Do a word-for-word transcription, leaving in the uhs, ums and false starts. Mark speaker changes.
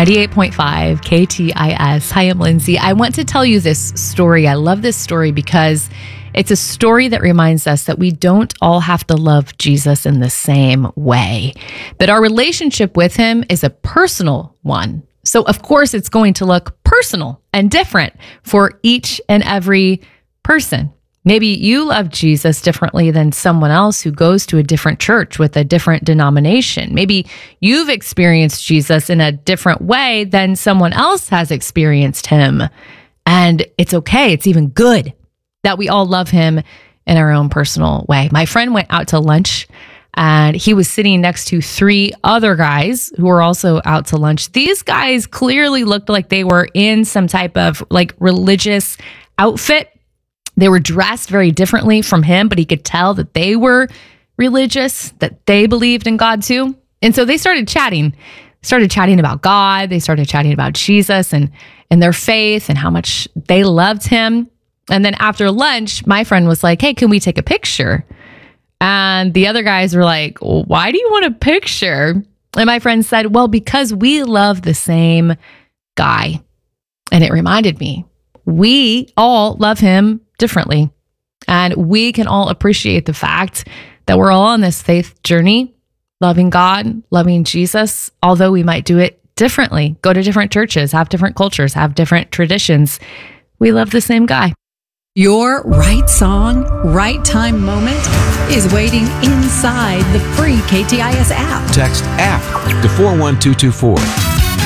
Speaker 1: ninety-eight point five K T I S. Hi, I'm Lindsay. I want to tell you this story. I love this story because it's a story that reminds us that we don't all have to love Jesus in the same way, that our relationship with him is a personal one. So of course it's going to look personal and different for each and every person. Maybe you love Jesus differently than someone else who goes to a different church with a different denomination. Maybe you've experienced Jesus in a different way than someone else has experienced him. And it's okay. It's even good that we all love him in our own personal way. My friend went out to lunch and he was sitting next to three other guys who were also out to lunch. These guys clearly looked like they were in some type of like religious outfit. They were dressed very differently from him, but he could tell that they were religious, that they believed in God too. And so they started chatting, started chatting about God. They started chatting about Jesus and, and their faith and how much they loved him. And then after lunch, my friend was like, hey, can we take a picture? And the other guys were like, well, why do you want a picture? And my friend said, well, because we love the same guy. And it reminded me, we all love him differently. And we can all appreciate the fact that we're all on this faith journey, loving God, loving Jesus, although we might do it differently, go to different churches, have different cultures, have different traditions. We love the same guy.
Speaker 2: Your right song, right time moment is waiting inside the free K T I S app.
Speaker 3: Text app to four one two two four.